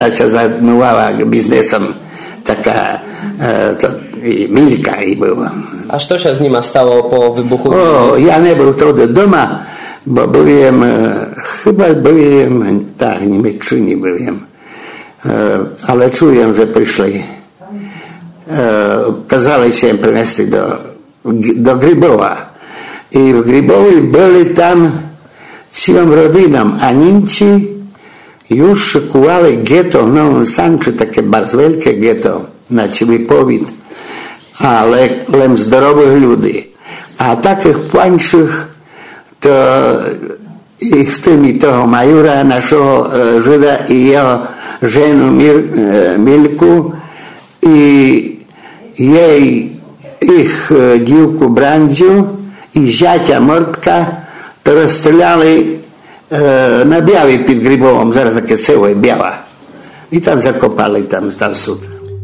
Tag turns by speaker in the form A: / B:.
A: Що займала бізнесом така Milka i była.
B: A co się z nim stało po wybuchu?
A: O, ja nie był wtedy doma, bo byłem, chyba byłem, tak, w Niemczech byłem, ale czułem, że przyszli. Kazali się przynести do Grybowa. I w Grybowie byli tam całą rodziną, a Niemcy już szykowali getto, no Sanczy, takie bardzo wielkie getto, na wypowiedź, ale zdrowych ludzi. A takich pańszych, to i w tym i tego majora, naszego Żyda i jego żonę Milku i jej, ich dziewku Brandziu i ziacia Mordka, to rozstrzelali na Białej pod Grybową, zaraz takie seło Biała. I tam zakopali tam sud.